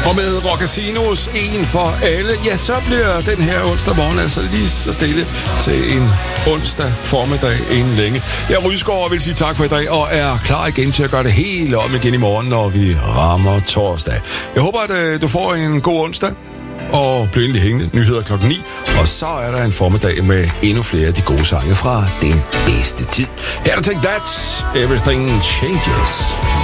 Og med Rockasinos en for alle, ja, så bliver den her onsdag morgen altså lige så stille til en onsdag formiddag inden længe. Jeg Rysgaard vil sige tak for i dag, og er klar igen til at gøre det hele om igen i morgen, når vi rammer torsdag. Jeg håber, at du får en god onsdag, og bliv endelig hængende. Nyheder 9:00, og så er der en formiddag med endnu flere af de gode sange fra den bedste tid. Her er der Take That, Everything Changes.